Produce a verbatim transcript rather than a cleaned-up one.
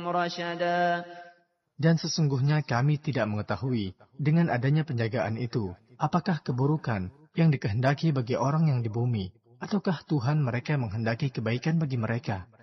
رشدا. Dan sesungguhnya kami tidak mengetahui dengan adanya penjagaan itu, apakah keburukan yang dikehendaki bagi orang yang di bumi, ataukah Tuhan mereka menghendaki kebaikan bagi mereka.